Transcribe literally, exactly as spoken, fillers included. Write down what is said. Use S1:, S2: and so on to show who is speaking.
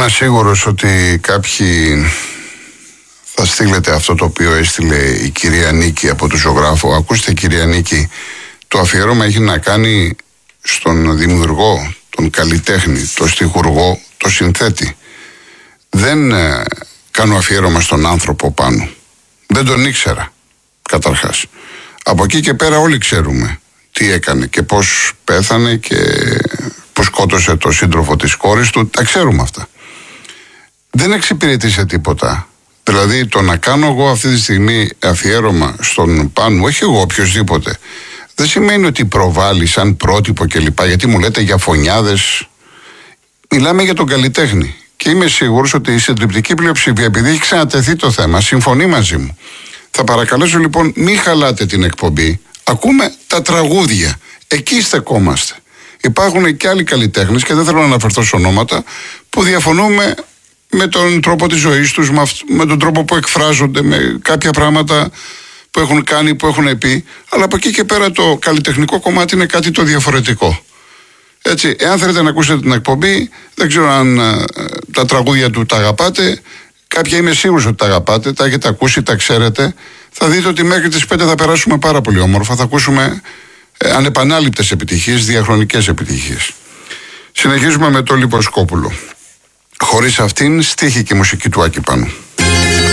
S1: Είμαι σίγουρος ότι κάποιοι θα στείλετε αυτό το οποίο έστειλε η κυρία Νίκη από τον ζωγράφο. Ακούστε, κυρία Νίκη, το αφιέρωμα έχει να κάνει στον δημιουργό, τον καλλιτέχνη, τον στιχουργό, τον συνθέτη. Δεν ε, κάνω αφιέρωμα στον άνθρωπο πάνω. Δεν τον ήξερα, καταρχάς. Από εκεί και πέρα όλοι ξέρουμε τι έκανε και πώς πέθανε και πώς σκότωσε το σύντροφο της κόρης του. Τα ξέρουμε αυτά. Δεν εξυπηρετήσε τίποτα. Δηλαδή το να κάνω εγώ αυτή τη στιγμή αφιέρωμα στον Πάνου, όχι εγώ, οποιοδήποτε, δεν σημαίνει ότι προβάλλει σαν πρότυπο κλπ. Γιατί μου λέτε για φωνιάδες. Μιλάμε για τον καλλιτέχνη. Και είμαι σίγουρος ότι η συντριπτική πλειοψηφία, επειδή έχει ξανατεθεί το θέμα, συμφωνεί μαζί μου. Θα παρακαλέσω λοιπόν, μην χαλάτε την εκπομπή. Ακούμε τα τραγούδια. Εκεί στεκόμαστε. Υπάρχουν και άλλοι καλλιτέχνες, και δεν θέλω να αναφερθώ σε ονόματα, που διαφωνούμε με τον τρόπο της ζωής τους, με τον τρόπο που εκφράζονται, με κάποια πράγματα που έχουν κάνει, που έχουν πει. Αλλά από εκεί και πέρα το καλλιτεχνικό κομμάτι είναι κάτι το διαφορετικό. Έτσι, εάν θέλετε να ακούσετε την εκπομπή, δεν ξέρω αν ε, τα τραγούδια του τα αγαπάτε. Κάποια είμαι σίγουρος ότι τα αγαπάτε, τα έχετε ακούσει, τα ξέρετε. Θα δείτε ότι μέχρι τις πέντε θα περάσουμε πάρα πολύ όμορφα. Θα ακούσουμε ε, ανεπανάληπτες επιτυχίες, διαχρονικές επιτυχίες. Συνεχίζουμε με το Λιποσκόπουλο. Χωρίς αυτήν, στίχη και μουσική του Άκη Πάνου.